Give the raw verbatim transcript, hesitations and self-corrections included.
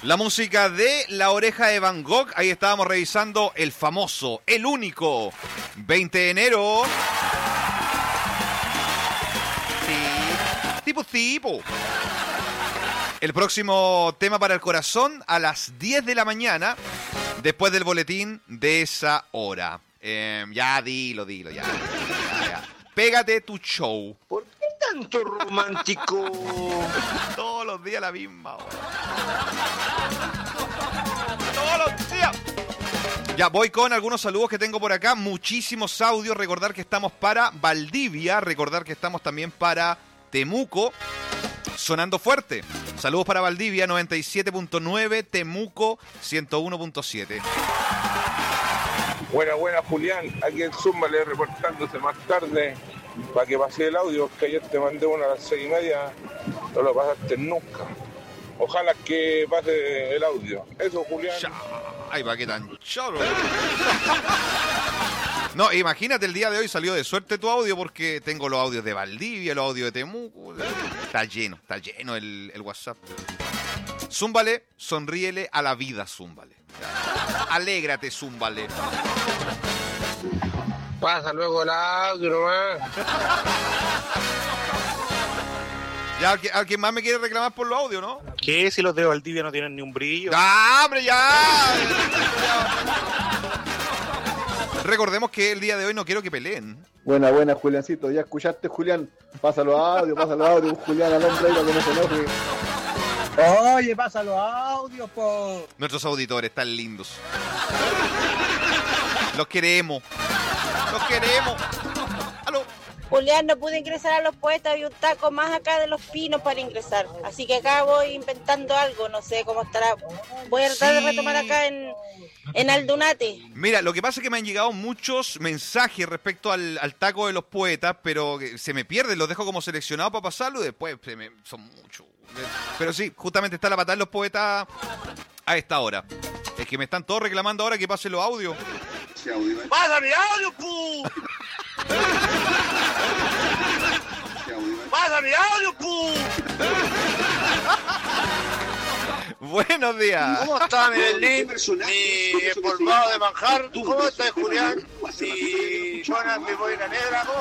La música de La Oreja de Van Gogh. Ahí estábamos revisando el famoso, el único, veinte de enero. Sí. Tipo, tipo. El próximo tema para el corazón a las diez de la mañana, después del boletín de esa hora. Eh, ya, dilo, dilo, ya, ya, ya. Pégate tu show. ¿Por qué tanto romántico? Todos los días la misma hora. Todos los días. Ya, voy con algunos saludos que tengo por acá. Muchísimos audios. Recordar que estamos para Valdivia. Recordar que estamos también para Temuco. Sonando fuerte. Saludos para Valdivia, noventa y siete punto nueve. Temuco, ciento uno punto siete. Buena, buena, Julián. Aquí en Zúmbale reportándose más tarde para que pase el audio, que ayer te mandé una a las seis y media, no lo pasaste nunca. Ojalá que pase el audio. Eso, Julián. Cha, ay, va, qué tan choro. No, imagínate, el día de hoy salió de suerte tu audio porque tengo los audios de Valdivia, los audios de Temuco. Está lleno, está lleno el, el WhatsApp. Zúmbale, sonríele a la vida, Zúmbale. Alégrate, Zúmbale. Pasa luego el audio nomás. Ya, ¿alguien, alguien más me quiere reclamar por los audios, no? ¿Qué? Si los de Valdivia no tienen ni un brillo. ¡Ah, hombre, ya! Recordemos que el día de hoy no quiero que peleen. Buena, buena, Juliancito. Ya escuchaste, Julián. Pásalo a audio, pásalo a audio. Julián al hombre ahí para que no se enoje. Oye, pasa los audios, po. Nuestros auditores están lindos. Los queremos. Los queremos. ¡Aló! Julián, no pude ingresar a Los Poetas, había un taco más acá de Los Pinos para ingresar. Así que acá voy inventando algo, no sé cómo estará. Voy a tratar Sí. de retomar acá en, en Aldunate. Mira, lo que pasa es que me han llegado muchos mensajes respecto al, al taco de Los Poetas, pero se me pierden, los dejo como seleccionados para pasarlo y después se me, son muchos. Pero sí, justamente está la patada de Los Poetas a esta hora. Es que me están todos reclamando ahora que pase los audios. ¡Pasa mi audio, pu! ¡Pasa mi audio, pu! Buenos días. ¿Cómo está, mi Berlín? Mi empolvado de manjar. ¿Cómo estás, Julián? Mi Jonas, mi boina negra. ¿Cómo